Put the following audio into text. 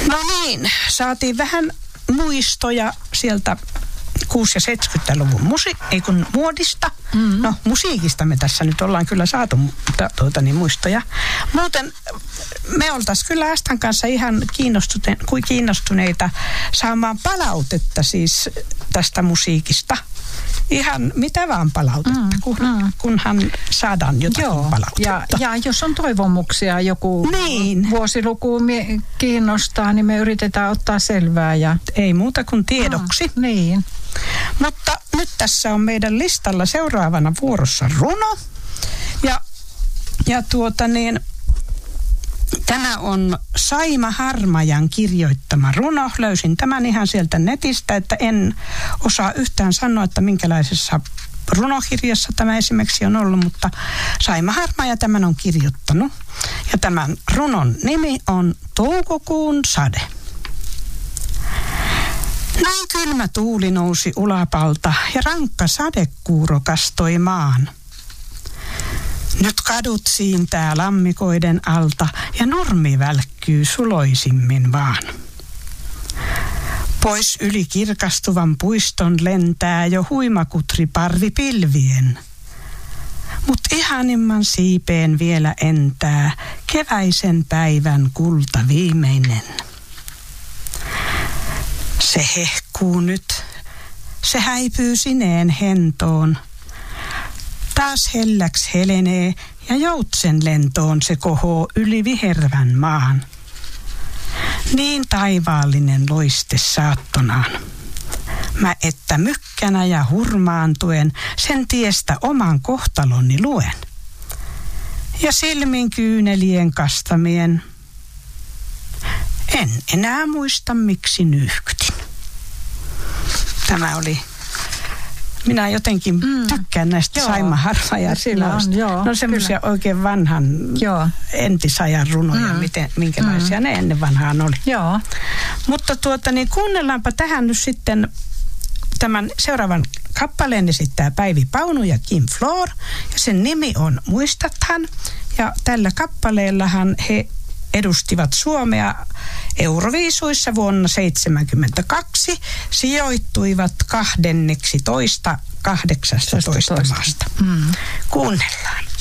No niin, saatiin vähän muistoja sieltä 60- ja 70-luvun muodista. Mm-hmm. No, musiikista me tässä nyt ollaan kyllä saatu muistoja. Muuten me oltaisiin kyllä Astan kanssa ihan kiinnostuneita saamaan palautetta siis tästä musiikista. Ihan mitä vaan palautetta, kunhan saadaan jotakin palautetta. Ja jos on toivomuksia, joku vuosiluku kiinnostaa, niin me yritetään ottaa selvää. Ei muuta kuin tiedoksi. Niin. Mutta nyt tässä on meidän listalla seuraavana vuorossa runo. Ja tämä on Saima Harmajan kirjoittama runo. Löysin tämän ihan sieltä netistä, että en osaa yhtään sanoa, että minkälaisessa runokirjassa tämä esimerkiksi on ollut, mutta Saima Harmaja tämän on kirjoittanut. Ja tämän runon nimi on Toukokuun sade. Näin kylmä tuuli nousi ulapalta ja rankka sadekuuro kastoi maan. Nyt kadut siintää lammikoiden alta ja nurmi välkkyy suloisimmin vaan. Pois yli kirkastuvan puiston lentää jo huimakutri parvi pilvien. Mut ihanimman siipeen vielä entää keväisen päivän kulta viimeinen. Se hehkuu nyt, se häipyy sineen hentoon. Taas helläks helenee ja joutsen lentoon se kohoo yli vihervän maan. Niin taivaallinen loiste saattonaan. Mä että mykkänä ja hurmaantuen sen tiestä oman kohtaloni luen. Ja silmin kyynelien kastamien en enää muista miksi nyyhkytin. Tämä oli... Minä jotenkin tykkään näistä Saima Harmajan runoista. Ne on semmoisia oikein vanhan entisajan runoja, minkälaisia ne ennen vanhaan oli. Joo. Mutta kuunnellaanpa tähän nyt sitten tämän seuraavan kappaleen esittää Päivi Paunu ja Kim Floor. Ja sen nimi on Muistathan. Ja tällä kappaleellahan he edustivat Suomea Euroviisuissa vuonna 1972, sijoittuivat 12 18 maasta. Kuunnellaan.